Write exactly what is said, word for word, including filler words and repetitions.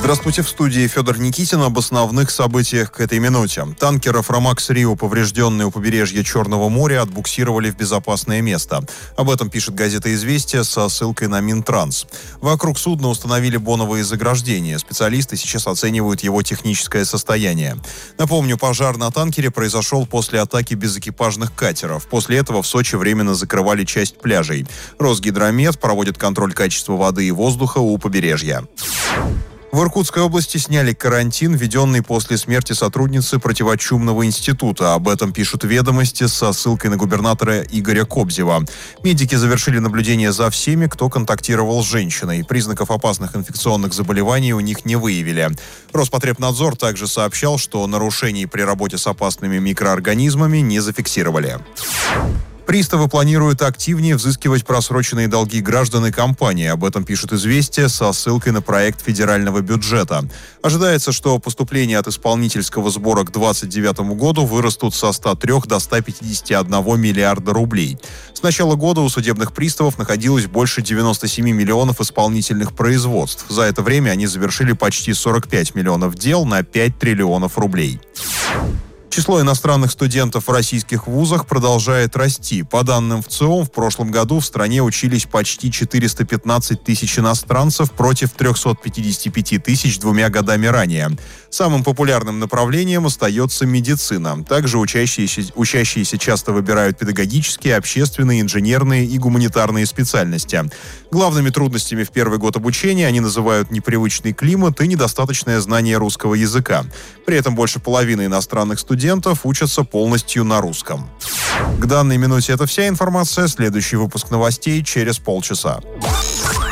Здравствуйте, в студии Федор Никитин. Об основных событиях к этой минуте. Танкер «Афромакс Рио», поврежденный у побережья Черного моря, отбуксировали в безопасное место. Об этом пишет газета «Известия» со ссылкой на Минтранс. Вокруг судна установили боновые заграждения. Специалисты сейчас оценивают его техническое состояние. Напомню, пожар на танкере произошел после атаки безэкипажных катеров. После этого в Сочи временно закрывали часть пляжей. Росгидромет проводит контроль качества воды и воздуха у побережья. В Иркутской области сняли карантин, введенный после смерти сотрудницы противочумного института. Об этом пишут «Ведомости» со ссылкой на губернатора Игоря Кобзева. Медики завершили наблюдение за всеми, кто контактировал с женщиной. Признаков опасных инфекционных заболеваний у них не выявили. Роспотребнадзор также сообщал, что нарушений при работе с опасными микроорганизмами не зафиксировали. Приставы планируют активнее взыскивать просроченные долги граждан и компаний. Об этом пишут «Известия» со ссылкой на проект федерального бюджета. Ожидается, что поступления от исполнительского сбора к две тысячи двадцать девятому году вырастут со ста трёх до ста пятидесяти одного миллиарда рублей. С начала года у судебных приставов находилось больше девяноста семи миллионов исполнительных производств. За это время они завершили почти сорок пять миллионов дел на пять триллионов рублей. Число иностранных студентов в российских вузах продолжает расти. По данным ВЦИОМ, в прошлом году в стране учились почти четыреста пятнадцать тысяч иностранцев против трёхсот пятидесяти пяти тысяч двумя годами ранее. Самым популярным направлением остается медицина. Также учащиеся, учащиеся часто выбирают педагогические, общественные, инженерные и гуманитарные специальности. Главными трудностями в первый год обучения они называют непривычный климат и недостаточное знание русского языка. При этом больше половины иностранных студентов учатся полностью на русском. К данной минуте это вся информация. Следующий выпуск новостей через полчаса.